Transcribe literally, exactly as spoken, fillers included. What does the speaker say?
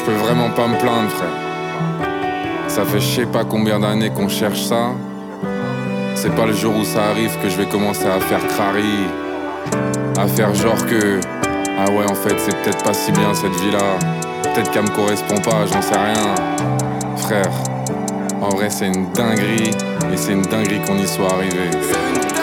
peux vraiment pas me plaindre, frère. Ça fait je sais pas combien d'années qu'on cherche ça. C'est pas le jour où ça arrive que je vais commencer à faire crari, à faire genre que ah ouais, en fait c'est peut-être pas si bien cette vie-là. Peut-être qu'elle me correspond pas, j'en sais rien. Frère, en vrai c'est une dinguerie. Et c'est une dinguerie qu'on y soit arrivé.